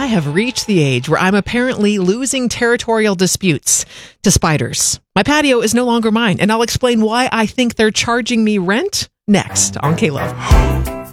have reached the age where I'm apparently losing territorial disputes to spiders. My patio is no longer mine, and I'll explain why I think they're charging me rent next on K-Love.